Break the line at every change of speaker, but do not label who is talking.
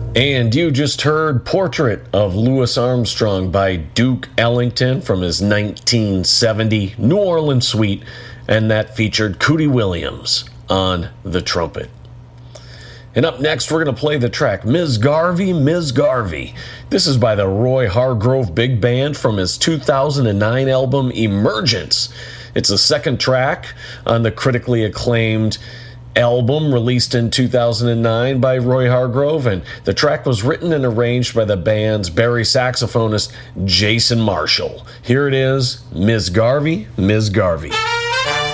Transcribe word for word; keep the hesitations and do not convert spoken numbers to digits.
And you just heard Portrait of Louis Armstrong by Duke Ellington from his nineteen seventy New Orleans suite, and that featured Cootie Williams on the trumpet. And up next, we're going to play the track Miz Garvey, Miz Garvey. This is by the Roy Hargrove Big Band from his two thousand nine album Emergence. It's the second track on the critically acclaimed album released in two thousand nine by Roy Hargrove, and the track was written and arranged by the band's Barry saxophonist Jason Marshall. Here it is, Miz Garvey, Miz Garvey.